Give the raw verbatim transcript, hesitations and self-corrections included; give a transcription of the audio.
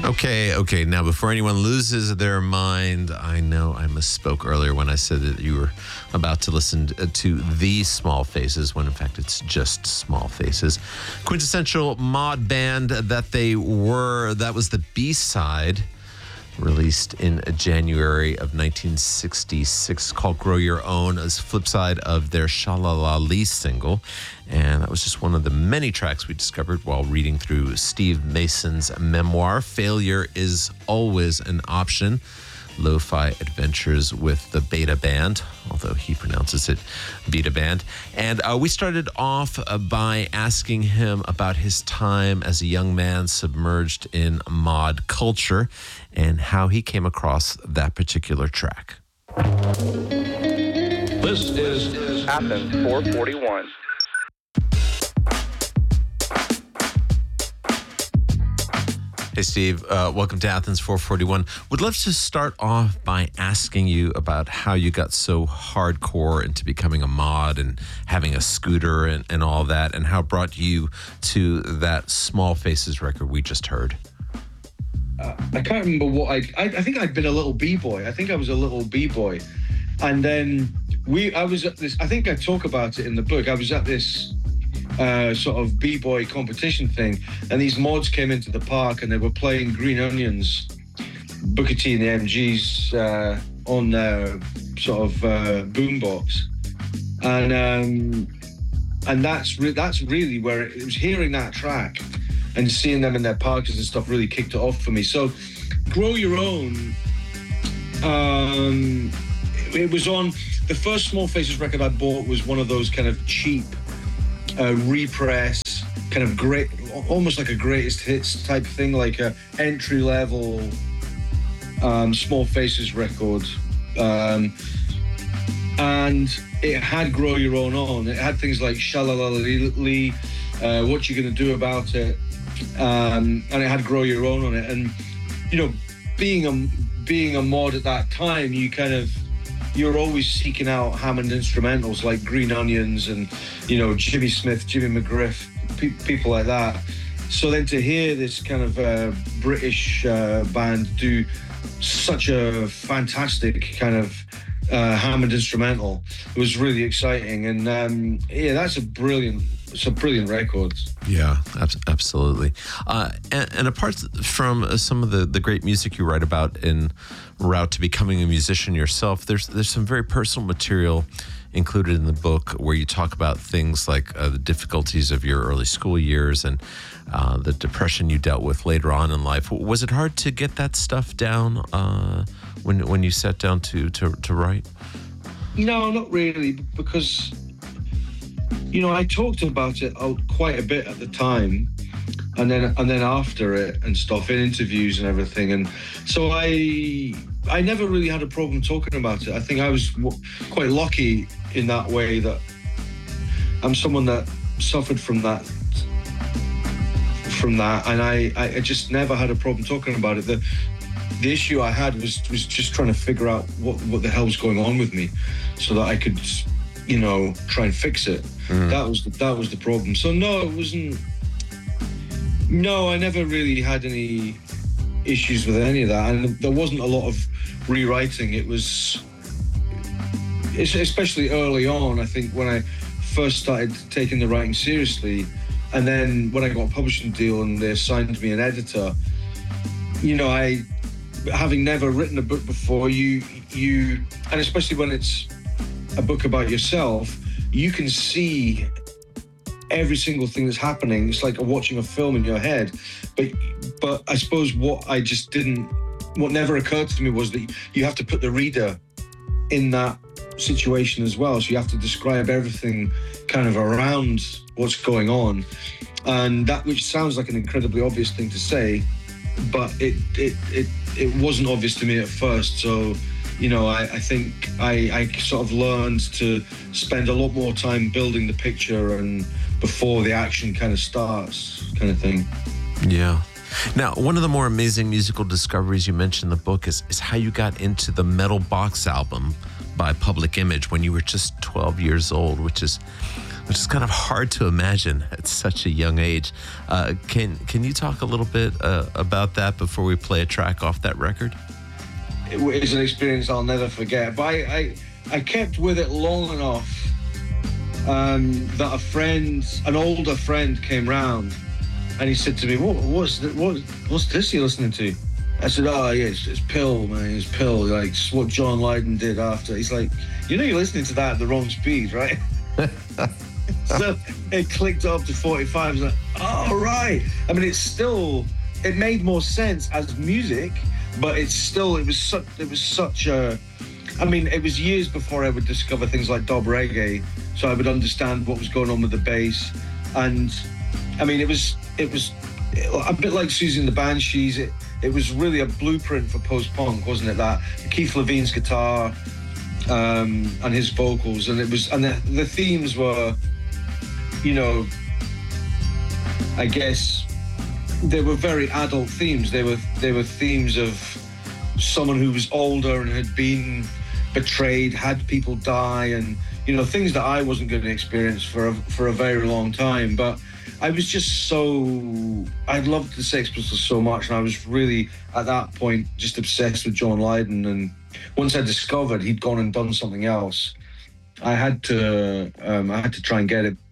Okay, okay. Now, before anyone loses their mind, I know I misspoke earlier when I said that you were about to listen to The Small Faces, when in fact it's just Small Faces. Quintessential mod band that they were. That was the B-side, released in January of nineteen sixty-six, called Grow Your Own, as flip side of their Sha-La-La-Lee single. And that was just one of the many tracks we discovered while reading through Steve Mason's memoir, Failure is Always an Option, Lo-Fi Adventures with the Beta Band, although he pronounces it Beta Band. And uh, we started off uh, by asking him about his time as a young man submerged in mod culture and how he came across that particular track. This is Athens four forty-one. Hey, Steve. Uh, welcome to Athens four forty-one. Would love to start off by asking you about how you got so hardcore into becoming a mod and having a scooter and, and all that, and how it brought you to that Small Faces record we just heard. Uh, I can't remember what I, I... I think I'd been a little b-boy. I think I was a little b-boy. And then we... I was at this... I think I talk about it in the book. I was at this... Uh, sort of b-boy competition thing, and these mods came into the park and they were playing Green Onions, Booker T and the M Gs uh, on their sort of uh, boombox, and um, and that's re- that's really where it, it was hearing that track and seeing them in their parks and stuff really kicked it off for me. So, Grow Your Own. Um, it, it was on the first Small Faces record I bought. Was one of those kind of cheap. Uh, repress, kind of great, almost like a greatest hits type thing, like a entry level um, Small Faces record, um, and it had Grow Your Own on. It had things like Sha-La-La-Lee, uh, What You Gonna Do About It, um, and it had Grow Your Own on it. And you know, being a being a mod at that time, you kind of you're always seeking out Hammond instrumentals like Green Onions and, you know, Jimmy Smith, Jimmy McGriff, pe- people like that. So then to hear this kind of uh, British uh, band do such a fantastic kind of uh, Hammond instrumental, it was really exciting. And um, yeah, that's a brilliant, it's a brilliant record. Yeah, ab- absolutely. Uh, and, and apart from some of the, the great music you write about in route to becoming a musician yourself, there's there's some very personal material included in the book where you talk about things like uh, the difficulties of your early school years and uh, the depression you dealt with later on in life. Was it hard to get that stuff down uh, when when you sat down to, to, to write? No, not really, because, you know, I talked about it quite a bit at the time, and then and then after it and stuff in interviews and everything, and so I I never really had a problem talking about it. I think I was w- quite lucky in that way that I'm someone that suffered from that from that, and I I just never had a problem talking about it. The the issue I had was was just trying to figure out what what the hell was going on with me, so that I could, you know, try and fix it. Mm. That was the, that was the problem. So no, it wasn't. No, I never really had any issues with any of that, and there wasn't a lot of rewriting. It was, especially early on, I think, when I first started taking the writing seriously, and then when I got a publishing deal and they assigned me an editor, you know, I, having never written a book before, you, you, and especially when it's a book about yourself, you can see every single thing that's happening. It's like watching a film in your head. But but I suppose what I just didn't, what never occurred to me was that you have to put the reader in that situation as well. So you have to describe everything kind of around what's going on. And that, which sounds like an incredibly obvious thing to say, but it it it, it wasn't obvious to me at first. So, you know, I, I think I, I sort of learned to spend a lot more time building the picture and before the action kind of starts, kind of thing. Yeah. Now, one of the more amazing musical discoveries you mentioned in the book is, is how you got into the Metal Box album by Public Image when you were just twelve years old, which is which is kind of hard to imagine at such a young age. Uh, can can you talk a little bit uh, about that before we play a track off that record? It was an experience I'll never forget. But I, I, I kept with it long enough um, that a friend, an older friend, came round, and he said to me, "What, what's the, what, what's this you're listening to?" I said, "Oh yeah, it's, it's Pill, man. It's Pill. Like it's what John Lydon did after." He's like, "You know, you're listening to that at the wrong speed, right?" So it clicked up to forty-five. I was like, "Oh right." I mean, it's still, it made more sense as music, but it's still, it was such, it was such a. I mean, it was years before I would discover things like dub reggae, so I would understand what was going on with the bass, and I mean, it was, it was a bit like Susie and the Banshees. It, it was really a blueprint for post-punk, wasn't it? That Keith Levine's guitar um, and his vocals, and it was, and the, the themes were, you know, I guess they were very adult themes. They were they were themes of someone who was older and had been betrayed, had people die, and you know, things that I wasn't going to experience for a, for a very long time. But I was just so, I loved the Sex Pistols so much, and I was really at that point just obsessed with John Lydon. And once I discovered he'd gone and done something else, I had to um, I had to try and get it